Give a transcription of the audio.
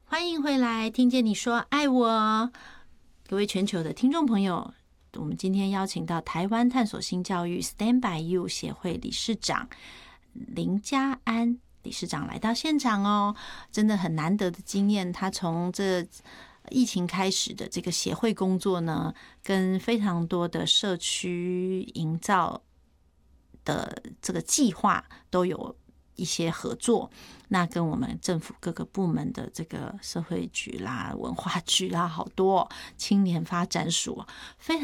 欢迎回来，听见你说爱我，各位全球的听众朋友，我们今天邀请到台湾探索性教育 Stand by You 协会理事长林嘉安理事长来到现场哦，真的很难得的经验。他从这疫情开始的这个协会工作呢，跟非常多的社区营造的这个计划都有一些合作，那跟我们政府各个部门的这个社会局啦、文化局啦，好多青年发展署非常